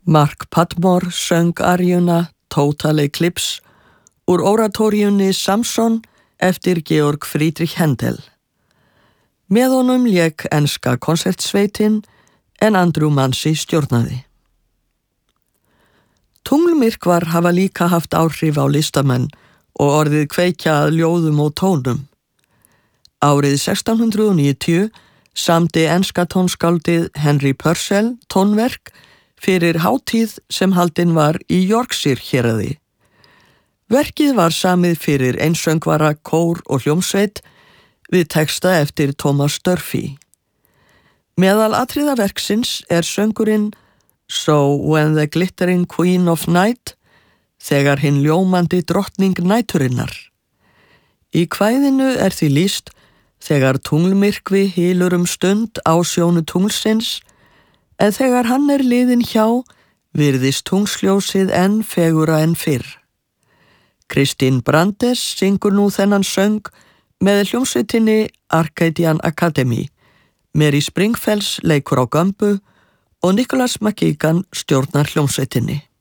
Mark Padmore söng aríuna Total Eclipse úr oratóríunni Samson eftir Georg Friedrich Händel. Með honum lék enska konsertsveitin en Andrew Mansi stjórnaði. Tunglmyrkvar hafa líka haft áhrif á listamenn og orðið kveikja að ljóðum og tónum. Árið 1690 samdi enska tónskáldið Henry Purcell tónverk fyrir hátíð sem haldin var í Yorkshire héraði. Verkið var samið fyrir einsöngvara, kór og hljómsveit við texta eftir Thomas Durfee. Meðal atriða verksins er söngurinn So when the glittering queen of night, þegar hinn ljómandi drottning næturinnar. Í kvæðinu er því lýst þegar tunglmyrkvi hylur stund á sjónu tunglsins, en þegar hann er liðinn hjá, virðist tungsljósið enn fegurra en fyrr. Kristín Brandes syngur nú þennan söng með hljómsveitinni Arcadian Academy, Mary Springfells leikur á gömbu og Nicholas McGeegan stjórnar hljómsveitinni.